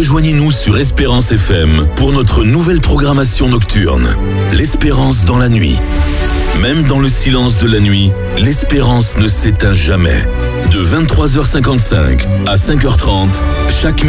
rejoignez-nous sur Espérance FM pour notre nouvelle programmation nocturne, l'Espérance dans la nuit. Même dans le silence de la nuit, l'espérance ne s'éteint jamais. De 23h55 à 5h30, chaque